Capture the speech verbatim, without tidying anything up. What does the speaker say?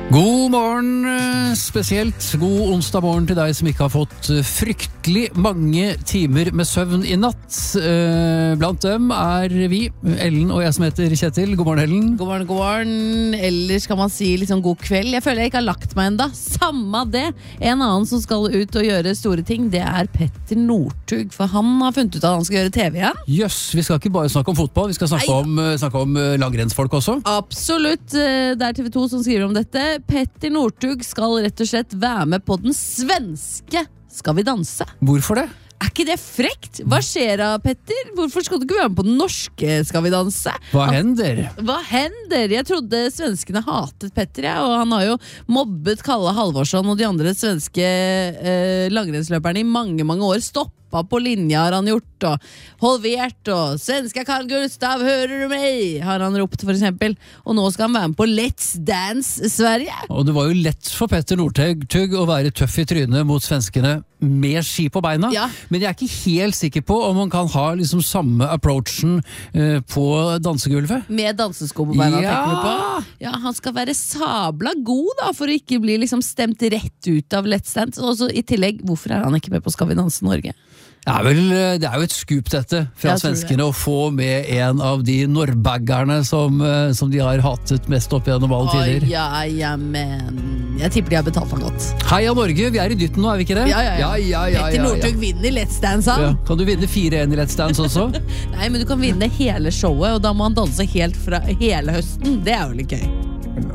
God morgen, spesielt god onsdag morgen til deg som ikke har fått fryktelig mange timer med søvn i natt. Blant dem er vi, Ellen og jeg som heter Kjetil. God morgen, Ellen. God morgen, god morgen. Ellers kan man si liksom god kveld. Jeg føler jeg ikke har lagt meg enda. Samme det. En annen som skal ut og gjøre store ting, det er Petter Northug. For han har funnet ut at han skal gjøre T V igjen. Jøss, vi skal ikke bare snakke om fotball, vi skal snakke Nei. om, snakke om langrennsfolk også. Absolutt. Det er T V to som skriver om dette. Petter Northug skal rett og slett være med på den svenske Skal vi danse? Hvorfor det? Er ikke det frekt? Hva skjer da, Petter? Hvorfor skal du ikke være med på den norske Skal vi danse? Hva hender? Hva hender? Jeg trodde svenskene hatet Petter, ja, og han har jo mobbet Kalle Halvorsson og de andre svenske eh, langrennsløperne i mange, mange år. Stopp på linja har han gjort, og Holvert og svenska Carl Gustav, hører du meg? Har han ropt, for eksempel. Og nå skal han være med på Let's Dance Sverige. Og det var jo lett for Petter Northug å være tøff i trynet mot svenskene med ski på beina, ja. Men jeg er ikke helt sikker på om man kan ha liksom samme approachen uh, på dansegulvet. Med dansesko på beina, ja. tenker du på? Ja, han skal være sabla god da, for å ikke bli liksom stemt rett ut av Let's Dance. Og så i tillegg, hvorfor er han ikke med på Skal vi danse Norge? Det er, vel, det er jo et skup dette fra svenskene å få med en av de norrbaggerne som, som de har hatet mest opp gjennom alle tider. Å, ja, ja, men jeg tipper de har betalt for godt. Heia Norge, vi er i dytten nå, er vi ikke det? Ja, ja, ja. ja, ja, ja Petter Northug ja, ja. vinner Let's Dance, han. Ja. Kan du vinne fire en i Let's Dance også? Nei, men du kan vinne hele showet, og da må han danse helt fra hele høsten. Det er jo litt gøy.